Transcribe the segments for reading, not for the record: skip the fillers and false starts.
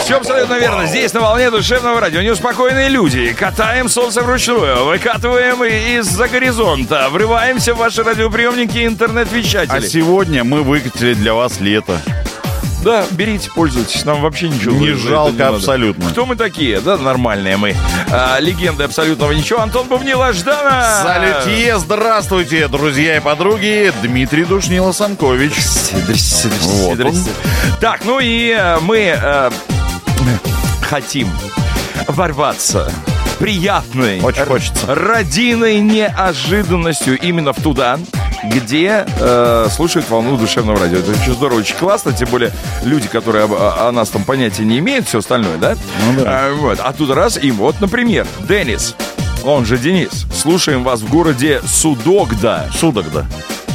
Все абсолютно верно. Здесь на волне душевного радио неуспокоенные люди. Катаем солнце вручную, выкатываем из-за горизонта, врываемся в ваши радиоприемники и интернет-вещатели. А сегодня мы выкатили для вас лето. Да, берите, пользуйтесь, нам вообще ничего не жалко абсолютно. Кто мы такие? Да, нормальные мы. Легенды абсолютного ничего. Антон Бубнило, Жданов. Салютье, здравствуйте, друзья и подруги. Дмитрий Душнило-Санкович. Здрасте. Так, ну и мы хотим ворваться приятной, очень хочется, родийной неожиданностью именно в туда, где слушают волну душевного радио. Это очень здорово, очень классно. Тем более люди, которые о нас там понятия не имеют, все остальное, да? Ну, да. Вот. А тут раз им. Вот, например, Денис, он же Денис. Слушаем вас в городе Судогда. Судогда.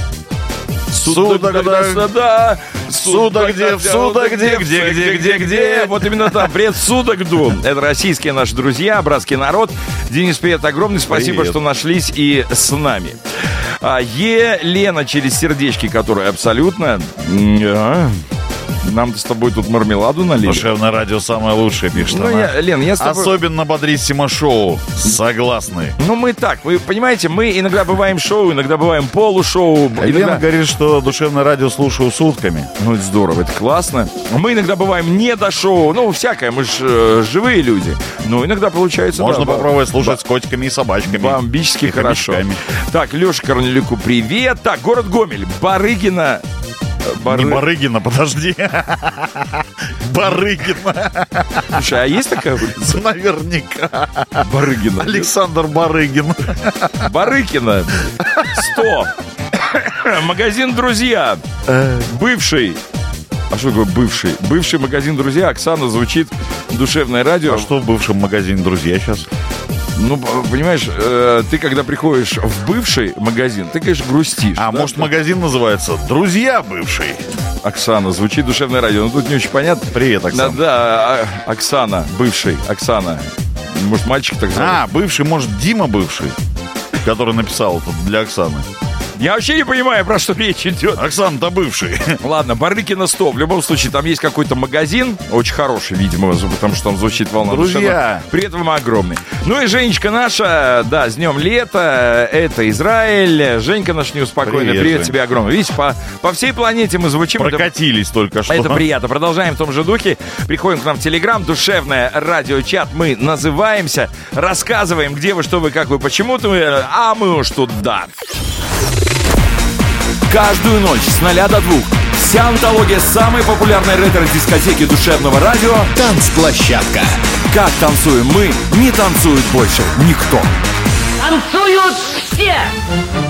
Где? Вот именно там. Привет, Судогду. Это российские наши друзья, братский народ. Денис, привет огромный. Спасибо, привет, что нашлись и с нами. Елена через сердечки, которая абсолютно... Нам-то с тобой тут мармеладу налили. Душевное радио самое лучшее, пишет она. Лен, я с тобой... Особенно Бодриссимо шоу. Согласны. Ну, мы так, вы понимаете, мы иногда бываем шоу, иногда бываем полушоу. Лена говорит, что душевное радио слушаю сутками. Ну, это здорово, это классно. Мы иногда бываем не до шоу, ну, всякое, мы же живые люди. Ну, иногда получается... Можно попробовать слушать с котиками и собачками. Бомбически и хорошо. хомячками. Так, Леша Корнелюку, привет. Так, город Гомель, Барыгина... Не Барыгина, подожди. Барыгина. Слушай, а есть такая улица? Наверняка. Барыгина. Александр Барыгин. Барыкина. 100. Магазин «Друзья». Бывший. А что такое бывший? Бывший магазин «Друзья». Оксана, звучит душевное радио. А что в бывшем магазине «Друзья» сейчас? Ну, понимаешь, ты когда приходишь в бывший магазин, ты, конечно, грустишь. А да, может, магазин называется «Друзья бывший»? Оксана, звучит душевное радио. Ну, тут не очень понятно. Привет, Оксана. Да, Оксана, бывший, Оксана. Может, мальчик так зовут? А, бывший, может, Дима бывший, который написал тут для Оксаны. Я вообще не понимаю, про что речь идет. Оксана-то бывший. Ладно, Барыкина 100. В любом случае, там есть какой-то магазин, очень хороший, видимо, потому что там звучит волна. Друзья. Привет вам огромный. Ну и Женечка наша, да, с днем лета. Это Израиль. Женька наш неуспокоенный. Привет тебе огромный. Видите, по всей планете мы звучим. Прокатились только что. Это приятно. Продолжаем в том же духе. Приходим к нам в Телеграм. Душевное радиочат. Мы называемся. Рассказываем, где вы, что вы, как вы, почему-то вы. А мы уж туда. Каждую ночь с 0 до 2 вся антология самой популярной ретро-дискотеки душевного радио «Танцплощадка». Как танцуем мы, не танцует больше никто. Танцуют все!